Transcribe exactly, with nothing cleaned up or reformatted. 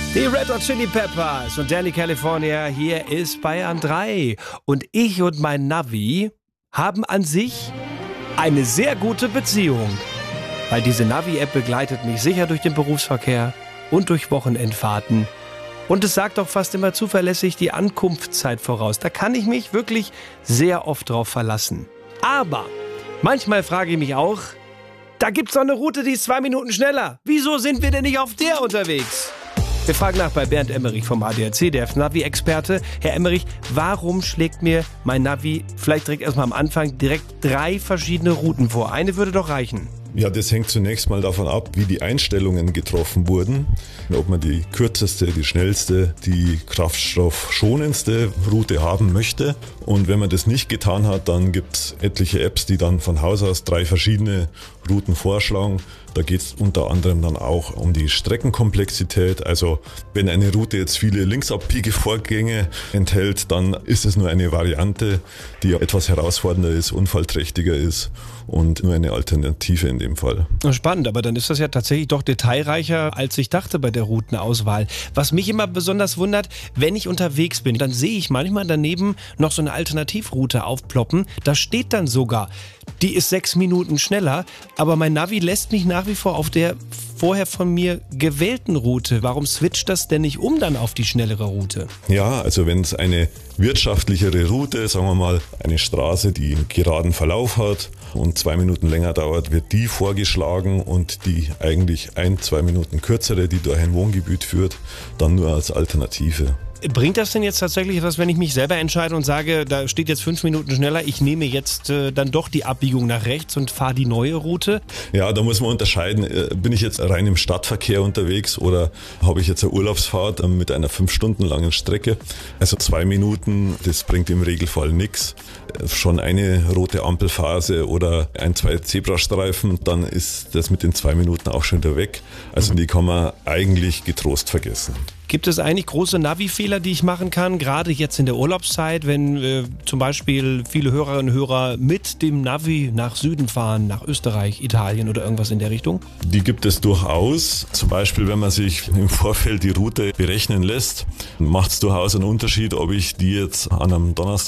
Die Red Hot Chili Peppers und Danny California, hier ist Bayern drei. Und ich und mein Navi haben an sich eine sehr gute Beziehung. Weil diese Navi-App begleitet mich sicher durch den Berufsverkehr und durch Wochenendfahrten. Und es sagt auch fast immer zuverlässig die Ankunftszeit voraus. Da kann ich mich wirklich sehr oft drauf verlassen. Aber manchmal frage ich mich auch, da gibt's doch eine Route, die ist zwei Minuten schneller. Wieso sind wir denn nicht auf der unterwegs? Wir fragen nach bei Bernd Emmerich vom A D A C, der Navi-Experte. Herr Emmerich, warum schlägt mir mein Navi vielleicht direkt erstmal am Anfang direkt drei verschiedene Routen vor? Eine würde doch reichen. Ja, das hängt zunächst mal davon ab, wie die Einstellungen getroffen wurden. Ob man die kürzeste, die schnellste, die kraftstoffschonendste Route haben möchte. Und wenn man das nicht getan hat, dann gibt es etliche Apps, die dann von Haus aus drei verschiedene Routen vorschlagen. Da geht es unter anderem dann auch um die Streckenkomplexität. Also wenn eine Route jetzt viele Linksabbiege-Vorgänge enthält, dann ist es nur eine Variante, die etwas herausfordernder ist, unfallträchtiger ist und nur eine Alternative in dem Fall. Spannend, aber dann ist das ja tatsächlich doch detailreicher, als ich dachte bei der Routenauswahl. Was mich immer besonders wundert, wenn ich unterwegs bin, dann sehe ich manchmal daneben noch so eine Alternativroute aufploppen. Da steht dann sogar, die ist sechs Minuten schneller, aber mein Navi lässt mich nach wie vor auf der vorher von mir gewählten Route. Warum switcht das denn nicht um dann auf die schnellere Route? Ja, also wenn es eine wirtschaftlichere Route, sagen wir mal eine Straße, die einen geraden Verlauf hat und zwei Minuten länger dauert, wird die vorgeschlagen und die eigentlich ein, zwei Minuten kürzere, die durch ein Wohngebiet führt, dann nur als Alternative. Bringt das denn jetzt tatsächlich etwas, wenn ich mich selber entscheide und sage, da steht jetzt fünf Minuten schneller, ich nehme jetzt äh, dann doch die Abbiegung nach rechts und fahre die neue Route? Ja, da muss man unterscheiden, bin ich jetzt rein im Stadtverkehr unterwegs oder habe ich jetzt eine Urlaubsfahrt mit einer fünf Stunden langen Strecke? Also zwei Minuten, das bringt im Regelfall nichts. Schon eine rote Ampelphase oder ein, zwei Zebrastreifen, dann ist das mit den zwei Minuten auch schon wieder weg. Also die kann man eigentlich getrost vergessen. Gibt es eigentlich große Navi-Fehler, die ich machen kann, gerade jetzt in der Urlaubszeit, wenn äh, zum Beispiel viele Hörerinnen und Hörer mit dem Navi nach Süden fahren, nach Österreich, Italien oder irgendwas in der Richtung? Die gibt es durchaus. Zum Beispiel, wenn man sich im Vorfeld die Route berechnen lässt, macht es durchaus einen Unterschied, ob ich die jetzt an einem Donnerstag